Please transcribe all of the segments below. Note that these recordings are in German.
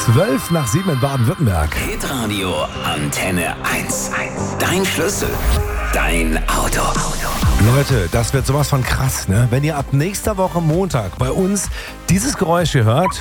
7:12 in Baden-Württemberg. Hitradio Antenne 1. Dein Schlüssel. Dein Auto. Leute, das wird sowas von krass, ne? Wenn ihr ab nächster Woche Montag bei uns dieses Geräusch hier hört,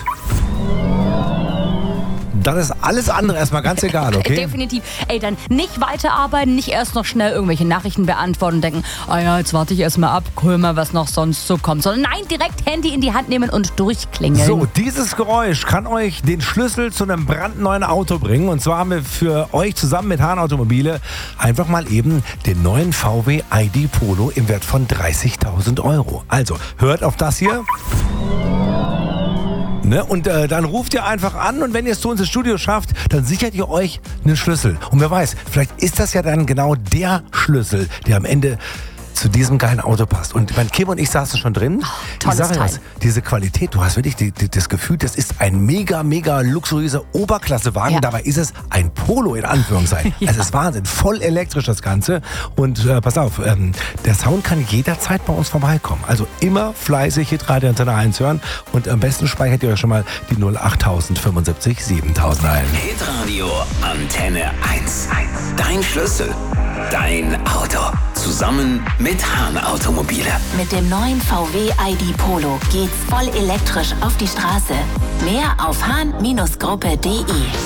dann ist alles andere erstmal ganz egal, okay? Definitiv. Ey, dann nicht weiterarbeiten, nicht erst noch schnell irgendwelche Nachrichten beantworten und denken, jetzt warte ich erstmal ab, guck mal, was noch sonst so kommt. Sondern nein, direkt Handy in die Hand nehmen und durchklingeln. So, dieses Geräusch kann euch den Schlüssel zu einem brandneuen Auto bringen. Und zwar haben wir für euch zusammen mit Hahn Automobile einfach mal eben den neuen VW ID Polo im Wert von 30.000 Euro. Also, hört auf das hier. Ne? Und dann ruft ihr einfach an und wenn ihr es zu uns ins Studio schafft, dann sichert ihr euch einen Schlüssel. Und wer weiß, vielleicht ist das ja dann genau der Schlüssel, der am Ende zu diesem geilen Auto passt. Und mein Kim und ich saßen schon drin. Tolles Ich sage Teil. was, diese Qualität, du hast wirklich das Gefühl, das ist ein mega luxuriöser Oberklassewagen. Ja. Dabei ist es ein Polo in Anführungszeichen. Ja. Es ist Wahnsinn, voll elektrisch das Ganze. Und pass auf, der Sound kann jederzeit bei uns vorbeikommen. Also immer fleißig Hitradio Antenne 1 hören. Und am besten speichert ihr euch schon mal die 08075 7000 ein. Hitradio Antenne 1. Dein Schlüssel. Dein Auto. Zusammen mit Hahn Automobile. Mit dem neuen VW ID Polo geht's voll elektrisch auf die Straße. Mehr auf hahn-gruppe.de.